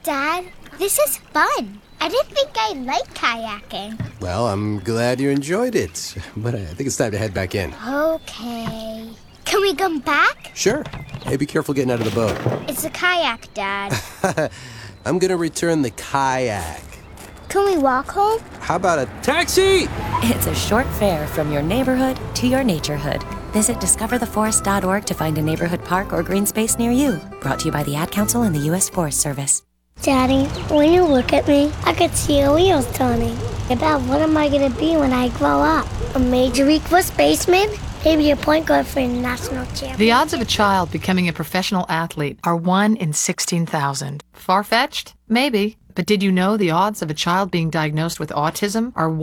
Dad, this is fun. I didn't think I liked kayaking. Well, I'm glad you enjoyed it, but I think it's time to head back in. Okay. Can we come back? Sure. Hey, be careful getting out of the boat. It's a kayak, Dad. I'm gonna return the kayak. Can we walk home? How about a taxi? It's a short fare from your neighborhood to your naturehood. Visit discovertheforest.org to find a neighborhood park or green space near you. Brought to you by the Ad Council and the U.S. Forest Service. Daddy, when you look at me, I could see your wheels turning. About what am I going to be when I grow up? A Major League First baseman? Maybe a point guard for a national champion. The odds of a child becoming a professional athlete are 1 in 16,000. Far-fetched? Maybe. But did you know the odds of a child being diagnosed with autism are